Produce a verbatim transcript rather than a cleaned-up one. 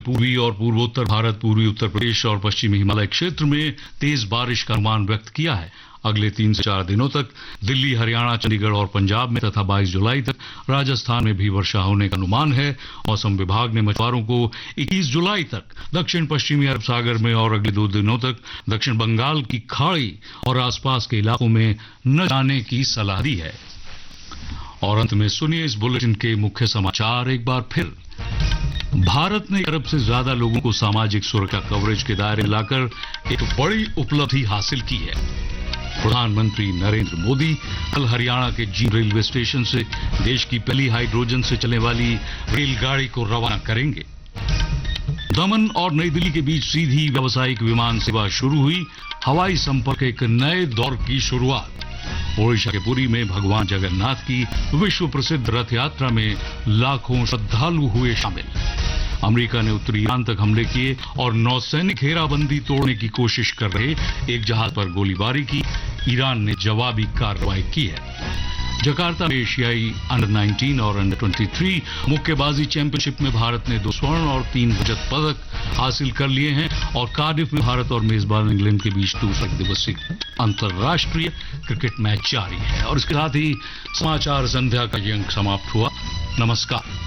पूर्वी और पूर्वोत्तर भारत, पूर्वी उत्तर प्रदेश और पश्चिमी हिमालय क्षेत्र में तेज बारिश का अनुमान व्यक्त किया है। अगले तीन से चार दिनों तक दिल्ली, हरियाणा, चंडीगढ़ और पंजाब में तथा बाईस जुलाई तक राजस्थान में भी वर्षा होने का अनुमान है। मौसम विभाग ने मछुआरों को इक्कीस जुलाई तक दक्षिण पश्चिमी अरब सागर में और अगले दो दिनों तक दक्षिण बंगाल की खाड़ी और आसपास के इलाकों में न जाने की सलाह दी है। और अंत में सुनिए इस बुलेटिन के मुख्य समाचार एक बार फिर। भारत ने एक अरब से ज्यादा लोगों को सामाजिक सुरक्षा कवरेज के दायरे में लाकर एक बड़ी उपलब्धि हासिल की है। प्रधानमंत्री नरेंद्र मोदी कल हरियाणा के जींद रेलवे स्टेशन से देश की पहली हाइड्रोजन से चलने वाली रेलगाड़ी को रवाना करेंगे। दमन और नई दिल्ली के बीच सीधी व्यावसायिक विमान सेवा शुरू हुई। हवाई संपर्क एक नए दौर की शुरुआत। ओडिशा के पुरी में भगवान जगन्नाथ की विश्व प्रसिद्ध रथ यात्रा में लाखों श्रद्धालु हुए शामिल। अमेरिका ने उत्तरी ईरान तक हमले किए और नौसैनिक घेराबंदी तोड़ने की कोशिश कर रहे एक जहाज पर गोलीबारी की। ईरान ने जवाबी कार्रवाई की है। जकार्ता में एशियाई अंडर नाइनटीन और अंडर तेईस मुक्केबाजी चैंपियनशिप में भारत ने दो स्वर्ण और तीन रजत पदक हासिल कर लिए हैं। और कार्डिफ में भारत और मेजबान इंग्लैंड के बीच दूसरा दिवसीय अंतर्राष्ट्रीय क्रिकेट मैच जारी है। और इसके साथ ही समाचार संध्या का ये अंक समाप्त हुआ। नमस्कार।